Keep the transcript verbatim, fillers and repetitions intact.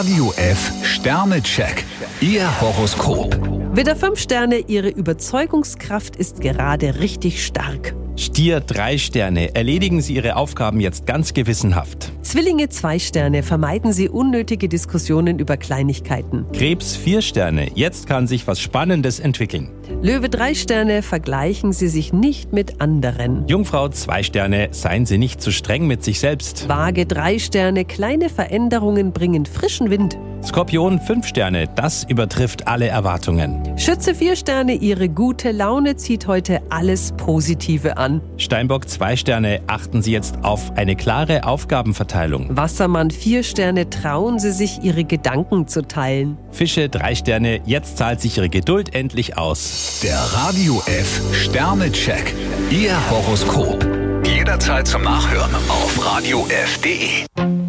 Radio F Sternecheck. Ihr Horoskop. Widder fünf Sterne, Ihre Überzeugungskraft ist gerade richtig stark. Stier drei Sterne, erledigen Sie Ihre Aufgaben jetzt ganz gewissenhaft. Zwillinge zwei Sterne, vermeiden Sie unnötige Diskussionen über Kleinigkeiten. Krebs vier Sterne, jetzt kann sich was Spannendes entwickeln. Löwe drei Sterne, vergleichen Sie sich nicht mit anderen. Jungfrau zwei Sterne, seien Sie nicht zu streng mit sich selbst. Waage drei Sterne, kleine Veränderungen bringen frischen Wind. Skorpion fünf Sterne, das übertrifft alle Erwartungen. Schütze vier Sterne, Ihre gute Laune zieht heute alles Positive an. Steinbock zwei Sterne, achten Sie jetzt auf eine klare Aufgabenverteilung. Wassermann vier Sterne, trauen Sie sich, Ihre Gedanken zu teilen. Fische drei Sterne, jetzt zahlt sich Ihre Geduld endlich aus. Der Radio F Sternecheck. Ihr Horoskop. Jederzeit zum Nachhören auf radio f punkt de.